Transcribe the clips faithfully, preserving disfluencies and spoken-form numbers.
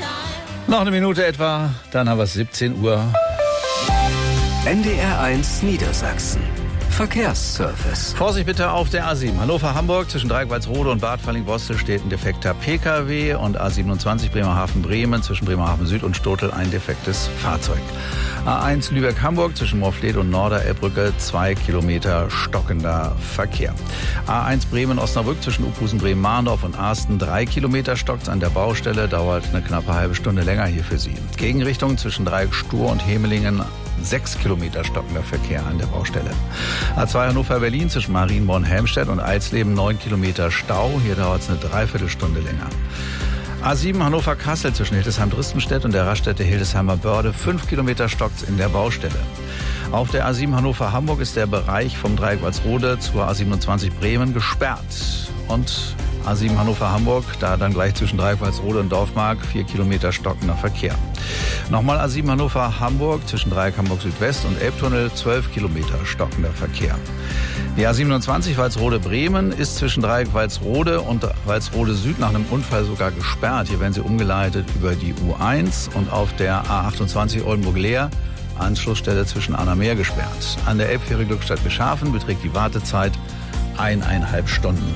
Noch eine Minute etwa, dann haben wir es siebzehn Uhr. N D R eins Niedersachsen. Verkehrsservice. Vorsicht bitte auf der A sieben. Hannover-Hamburg zwischen Dreieck-Walsrode und Bad Falling-Bostel steht ein defekter P K W und A siebenundzwanzig Bremerhaven-Bremen zwischen Bremerhaven Süd und Stotel ein defektes Fahrzeug. A eins Lübeck-Hamburg zwischen Morfleet und Norder-Elbbrücke zwei Kilometer stockender Verkehr. A eins Bremen-Osnabrück zwischen Uphusen-Bremen-Mahndorf und Arsten drei Kilometer stockt an der Baustelle, dauert eine knappe halbe Stunde länger hier für Sie. Gegenrichtung zwischen Dreieck-Stur und Hemelingen sechs Kilometer stockender Verkehr an der Baustelle. A zwei Hannover-Berlin zwischen Marienborn-Helmstedt und Alsleben neun Kilometer Stau. Hier dauert es eine Dreiviertelstunde länger. A sieben Hannover-Kassel zwischen Hildesheim-Dristenstedt und der Raststätte Hildesheimer Börde fünf Kilometer stockt in der Baustelle. Auf der A sieben Hannover-Hamburg ist der Bereich vom Dreieck Walsrode zur A siebenundzwanzig Bremen gesperrt. Und A sieben Hannover-Hamburg, da dann gleich zwischen Dreieck Walsrode und Dorfmark vier Kilometer stockender Verkehr. Nochmal A sieben Hannover-Hamburg zwischen Dreieck Hamburg Südwest und Elbtunnel zwölf Kilometer stockender Verkehr. Die A siebenundzwanzig Walsrode-Bremen ist zwischen Dreieck Walsrode und Walsrode Süd nach einem Unfall sogar gesperrt. Hier werden sie umgeleitet über die U eins und auf der A achtundzwanzig Oldenburg-Leer Anschlussstelle zwischen Annameer gesperrt. An der Elbfähre Glückstadt-Geschafen beträgt die Wartezeit eineinhalb Stunden.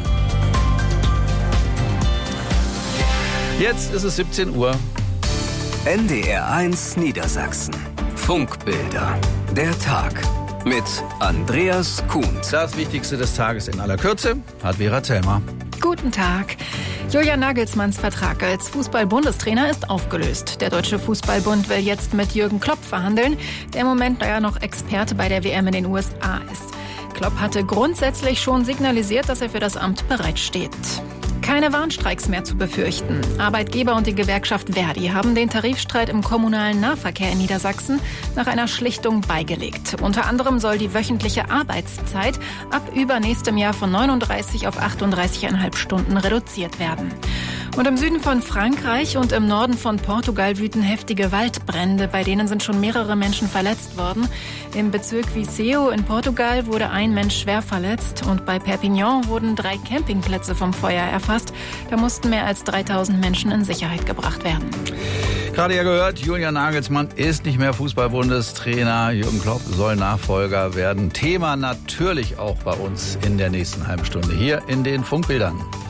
Jetzt ist es siebzehn Uhr. N D R eins Niedersachsen. Funkbilder. Der Tag. Mit Andreas Kuhns. Das Wichtigste des Tages in aller Kürze hat Vera Zellmer. Guten Tag. Julian Nagelsmanns Vertrag als Fußball-Bundestrainer ist aufgelöst. Der Deutsche Fußballbund will jetzt mit Jürgen Klopp verhandeln, der im Moment ja noch Experte bei der W M in den U S A ist. Klopp hatte grundsätzlich schon signalisiert, dass er für das Amt bereitsteht. Keine Warnstreiks mehr zu befürchten. Arbeitgeber und die Gewerkschaft Verdi haben den Tarifstreit im kommunalen Nahverkehr in Niedersachsen nach einer Schlichtung beigelegt. Unter anderem soll die wöchentliche Arbeitszeit ab übernächstem Jahr von neununddreißig auf achtunddreißig Komma fünf Stunden reduziert werden. Und im Süden von Frankreich und im Norden von Portugal wüten heftige Waldbrände, bei denen sind schon mehrere Menschen verletzt worden. Im Bezirk Viseu in Portugal wurde ein Mensch schwer verletzt und bei Perpignan wurden drei Campingplätze vom Feuer erfasst. Da mussten mehr als dreitausend Menschen in Sicherheit gebracht werden. Gerade ja gehört, Julian Nagelsmann ist nicht mehr Fußball-Bundestrainer. Jürgen Klopp soll Nachfolger werden. Thema natürlich auch bei uns in der nächsten halben Stunde hier in den Funkbildern.